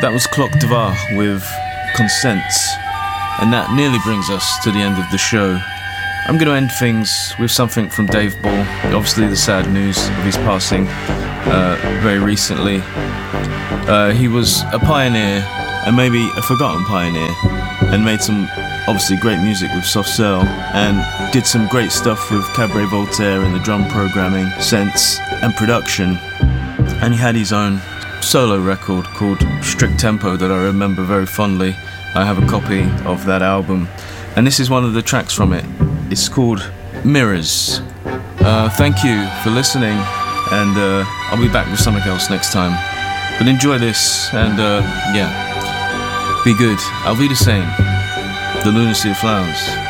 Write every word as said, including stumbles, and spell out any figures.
That was Clock Dvar with Consent, and that nearly brings us to the end of the show. I'm going to end things with something from Dave Ball, obviously the sad news of his passing uh, very recently. Uh, he was a pioneer, and maybe a forgotten pioneer, and made some obviously great music with Soft Cell, and did some great stuff with Cabaret Voltaire and the drum programming, sense and production. And he had his own solo record called Strict Tempo that I remember very fondly. I have a copy of that album, and this is one of the tracks from it. It's called Mirrors. Uh, thank you for listening, and uh, I'll be back with something else next time. But enjoy this, and uh, yeah, be good. Auf Wiedersehen. The Lunacy of Flowers.